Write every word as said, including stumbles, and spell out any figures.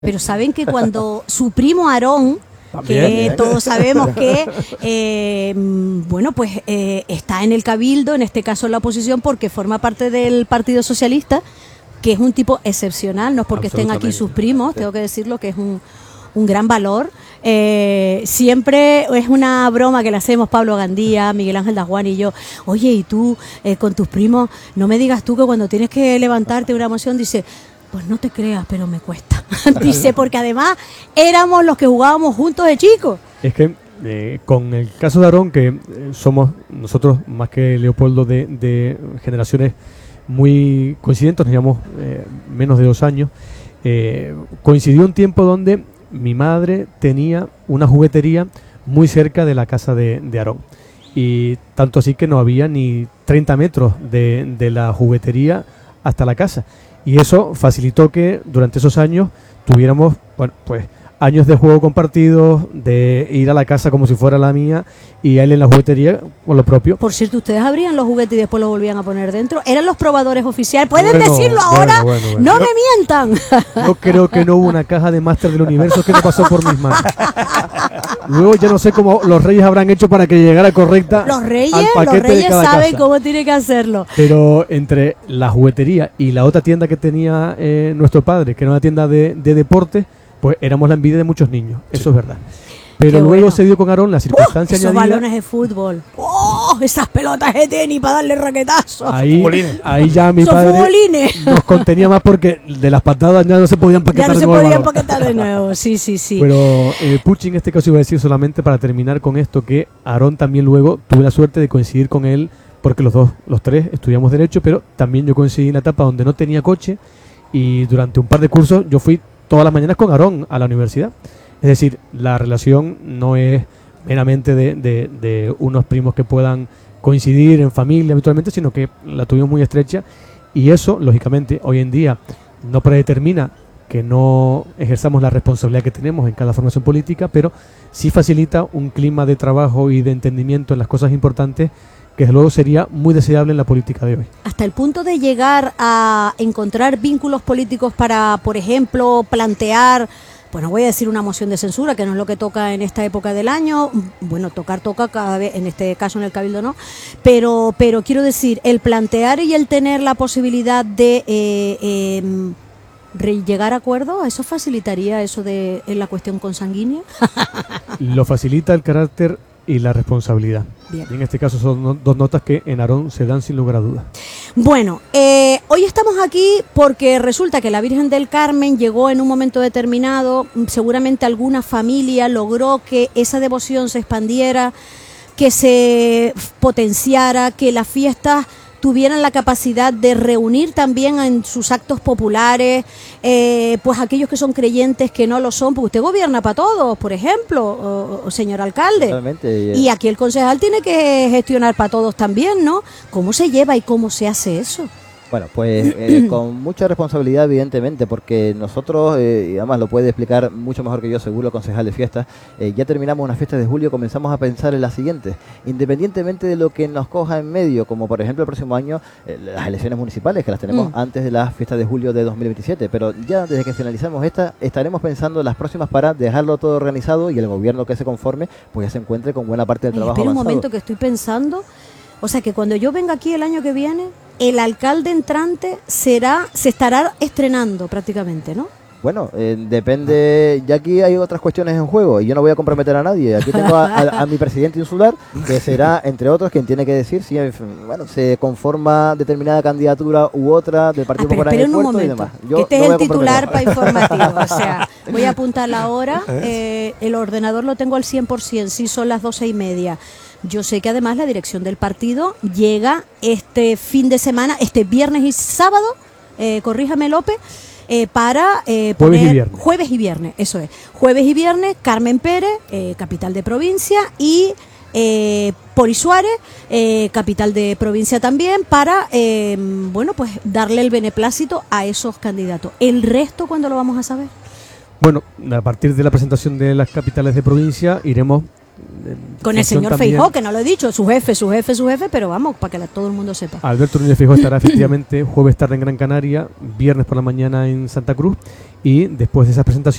Pero saben que cuando su primo Aarón, que Bien. todos sabemos que, eh, bueno, pues eh, está en el Cabildo, en este caso en la oposición, porque forma parte del Partido Socialista, que es un tipo excepcional, no es porque estén aquí sus primos, tengo que decirlo, que es un, un gran valor. Eh, siempre es una broma que le hacemos Pablo Gandía, Miguel Ángel Dajuan y yo. Oye, y tú eh, con tus primos, no me digas tú que cuando tienes que levantarte una moción, dice, pues no te creas, pero me cuesta. Dice, porque además éramos los que jugábamos juntos de chicos. Es que eh, con el caso de Aarón, que eh, somos nosotros más que Leopoldo de, de generaciones muy coincidentes, nos llevamos eh, menos de dos años, eh, coincidió un tiempo donde mi madre tenía una juguetería muy cerca de la casa de, de Aarón. Y tanto así que no había ni treinta metros de, de la juguetería hasta la casa. Y eso facilitó que durante esos años tuviéramos, bueno, pues años de juego compartidos, de ir a la casa como si fuera la mía y a él en la juguetería con lo propio. Por cierto, ustedes abrían los juguetes y después los volvían a poner dentro. Eran los probadores oficiales. ¿Pueden Bueno, decirlo bueno, ahora? bueno, bueno. ¡No Yo- me mientan! Yo creo que no hubo una caja de Máster del Universo que no pasó por mis manos. Luego ya no sé cómo los reyes habrán hecho para que llegara correcta Los reyes, al los paquete de reyes cada saben casa. cómo tiene que hacerlo. Pero entre la juguetería y la otra tienda que tenía eh, nuestro padre, que era una tienda de, de deporte, pues éramos la envidia de muchos niños, eso es verdad. Pero Qué luego bueno. se dio con Aarón la ¡Oh! circunstancia Esos añadida. balones de fútbol. ¡Oh! Esas pelotas de tenis para darle raquetazos. Ahí, Futbolines. ahí ya mi Esos padre futbolines. nos contenía más porque de las patadas ya no se podían Ya paquetar no de se nuevo el podía balón. empaquetar de nuevo. Sí, sí, sí. Pero eh, Puchi en este caso iba a decir solamente para terminar con esto que Aarón también luego tuve la suerte de coincidir con él porque los dos, los tres estudiamos Derecho, pero también yo coincidí en la etapa donde no tenía coche y durante un par de cursos yo fui todas las mañanas con Aarón a la universidad. Es decir, la relación no es meramente de, de, de unos primos que puedan coincidir en familia habitualmente, sino que la tuvimos muy estrecha y eso, lógicamente, hoy en día no predetermina que no ejerzamos la responsabilidad que tenemos en cada formación política, pero sí facilita un clima de trabajo y de entendimiento en las cosas importantes que desde luego sería muy deseable en la política de hoy. Hasta el punto de llegar a encontrar vínculos políticos para, por ejemplo, plantear, pues no voy a decir una moción de censura, que no es lo que toca en esta época del año, bueno, tocar toca cada vez, en este caso en el Cabildo no, pero, pero quiero decir, el plantear y el tener la posibilidad de eh, eh, re- llegar a acuerdos, ¿eso facilitaría eso de en la cuestión consanguínea? Lo facilita el carácter y la responsabilidad. Bien. Y en este caso son no- dos notas que en Aarón se dan sin lugar a dudas. Bueno, eh, hoy estamos aquí porque resulta que la Virgen del Carmen llegó en un momento determinado, mm, seguramente alguna familia logró que esa devoción se expandiera, que se f- potenciara, que las fiestas tuvieran la capacidad de reunir también en sus actos populares, eh, pues aquellos que son creyentes que no lo son, porque usted gobierna para todos, por ejemplo, o- o señor alcalde. Totalmente. Y aquí el concejal tiene que gestionar para todos también, ¿no? ¿Cómo se lleva y cómo se hace eso? Bueno, pues eh, con mucha responsabilidad, evidentemente, porque nosotros, eh, y además lo puede explicar mucho mejor que yo, seguro, el concejal de fiestas, eh, ya terminamos unas fiestas de julio, comenzamos a pensar en las siguientes. Independientemente de lo que nos coja en medio, como por ejemplo el próximo año, eh, las elecciones municipales, que las tenemos Mm. antes de las fiestas de julio de dos mil veintisiete, pero ya desde que finalizamos esta, estaremos pensando en las próximas para dejarlo todo organizado y el gobierno que se conforme, pues ya se encuentre con buena parte del Ay, trabajo espera un avanzado. momento que estoy pensando. O sea que cuando yo venga aquí el año que viene, el alcalde entrante será, se estará estrenando prácticamente, ¿no? Bueno, eh, depende, ya aquí hay otras cuestiones en juego y yo no voy a comprometer a nadie. Aquí tengo a, a- a mi presidente insular, que será, entre otros, quien tiene que decir si eh, bueno, se conforma determinada candidatura u otra del Partido Ah, pero Popular en el esperen un puerto y momento, demás. que Yo este no es voy el a titular comprometer. para informativo. O sea, voy a apuntar la hora, eh, el ordenador lo tengo al cien por ciento, sí son las doce y media. Yo sé que además la dirección del partido llega este fin de semana, este viernes y sábado, eh, corríjame López, eh, para eh, Jueves y poner viernes. jueves y viernes, eso es, jueves y viernes, Carmen Pérez, eh, capital de provincia, y eh, Pori Suárez, eh, capital de provincia también, para eh, bueno, pues darle el beneplácito a esos candidatos. ¿El resto cuándo lo vamos a saber? Bueno, a partir de la presentación de las capitales de provincia iremos Con el señor Feijóo, que no lo he dicho, su jefe, su jefe, su jefe, pero vamos, para que la, todo el mundo sepa. Alberto Núñez Feijóo estará efectivamente jueves tarde en Gran Canaria, viernes por la mañana en Santa Cruz, y después de esa presentación